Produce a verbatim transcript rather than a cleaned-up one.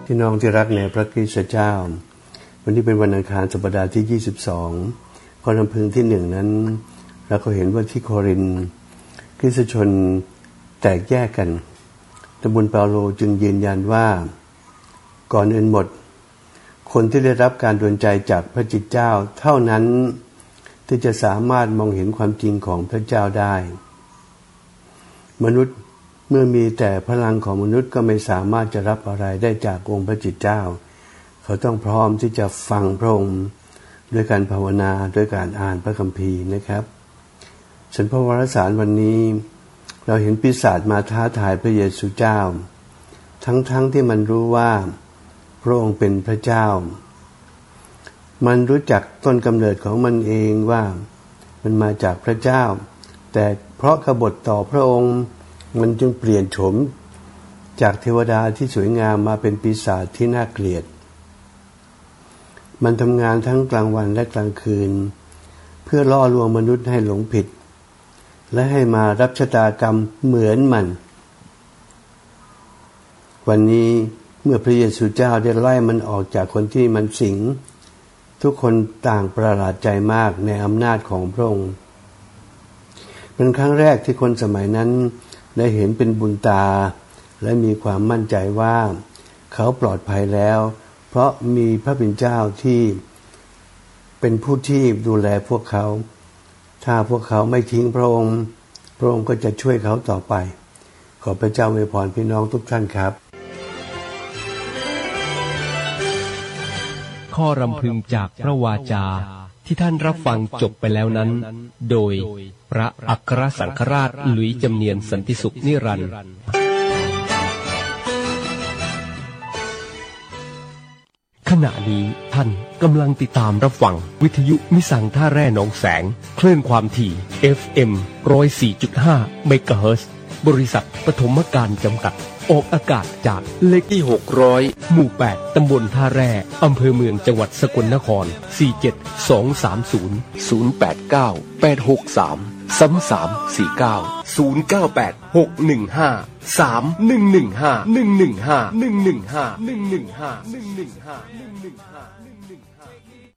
พี่น้องที่รักในพระคริสต์เจ้าวันนี้เป็นวันอังคารสัปดาห์ที่ยี่สิบสองข้อรำพึงที่หนึ่งนั้นเราก็เห็นว่าที่โครินธ์คริสตชนแตกแยกกันแต่บุญเปาโลจึงยืนยันว่าก่อนอื่นหมดคนที่ได้รับการดลใจจากพระจิตเจ้าเท่านั้นที่จะสามารถมองเห็นความจริงของพระเจ้าได้มนุษย์เมื่อมีแต่พลังของมนุษย์ก็ไม่สามารถจะรับอะไรได้จากองค์พระจิตเจ้าเขาต้องพร้อมที่จะฟังพระองค์ด้วยการภาวนาด้วยการอ่านพระคัมภีร์นะครับฉันพระวรสารวันนี้เราเห็นปีศาจมาท้าทายพระเยซูเจ้าทั้งๆ ท, ที่มันรู้ว่าพระองค์เป็นพระเจ้ามันรู้จักต้นกำเนิดของมันเองว่ามันมาจากพระเจ้าแต่เพราะกบฏต่อพระองค์มันจึงเปลี่ยนโฉมจากเทวดาที่สวยงามมาเป็นปีศาจที่น่าเกลียดมันทำงานทั้งกลางวันและกลางคืนเพื่อล่อลวงมนุษย์ให้หลงผิดและให้มารับชะตากรรมเหมือนมันวันนี้เมื่อพระเยซูเจ้าได้ไล่มันออกจากคนที่มันสิงทุกคนต่างประหลาดใจมากในอำนาจของพระองค์เป็นครั้งแรกที่คนสมัยนั้นได้เห็นเป็นบุญตาและมีความมั่นใจว่าเขาปลอดภัยแล้วเพราะมีพระเป็นเจ้าที่เป็นผู้ที่ดูแลพวกเขาถ้าพวกเขาไม่ทิ้งพระองค์พระองค์ก็จะช่วยเขาต่อไปขอพระเจ้าอวยพรพี่น้องทุกท่านครับข้อรำพึงจากพระวาจาที่ท่านรับฟังจบไปแล้วนั้นโดยพระอัครสังฆราชหลุยส์จำเนียนสันติสุขนิรันดร์ขณะนี้ท่านกำลังติดตามรับฟังวิทยุมิสังท่าแร่หนองแสงคลื่นความถี่ เอฟ เอ็ม หนึ่งศูนย์สี่จุดห้า เมกะเฮิรตซ์บริษัทปฐมการจำกัดออกอากาศจากเลขที่หกร้อยหมู่แปดตำบลท่าแร่อำเภอเมืองจังหวัดสกลนครสี่เจ็ดสองสามศูนย์ ศูนย์แปดเก้า แปดหกสาม สามสามสี่เก้า ศูนย์เก้าแปด หกหนึ่งห้า สามหนึ่งหนึ่งห้า หนึ่งหนึ่งห้า หนึ่งหนึ่งห้า หนึ่งหนึ่งห้า หนึ่งหนึ่งห้า หนึ่งหนึ่งห้า